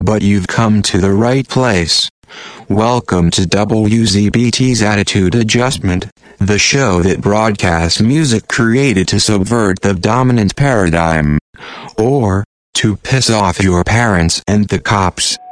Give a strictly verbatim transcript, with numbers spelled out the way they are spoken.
but you've come to the right place. Welcome to W Z B T's Attitude Adjustment, the show that broadcasts music created to subvert the dominant paradigm. Or, to piss off your parents and the cops.